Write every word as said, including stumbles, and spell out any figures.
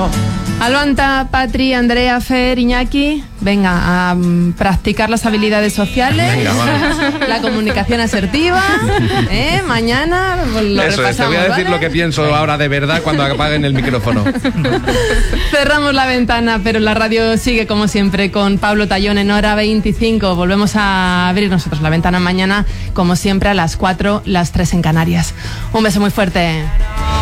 tiempo. Alvanta, Patri, Andrea, Fer, Iñaki, venga a um, practicar las habilidades sociales, venga, vamos. La comunicación asertiva, ¿eh? Mañana lo Eso repasamos, es, te voy a decir, ¿vale?, lo que pienso ahora de verdad cuando apaguen el micrófono. Cerramos la ventana, pero la radio sigue como siempre con Pablo Tallón en hora veinticinco. Volvemos a abrir nosotros la ventana mañana, como siempre, a las cuatro, las tres en Canarias. Un beso muy fuerte.